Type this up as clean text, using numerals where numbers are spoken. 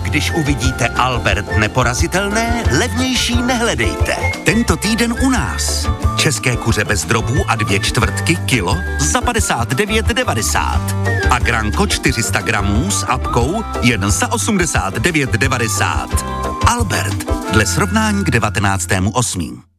když uvidíte Albert neporazitelné, levnější nehledejte. Tento týden u nás. České kuře bez drobů a 2/4 kilo za 59,90. A granko 400 gramů s apkou jen za 89,90. Albert, dle srovnání k 19.8.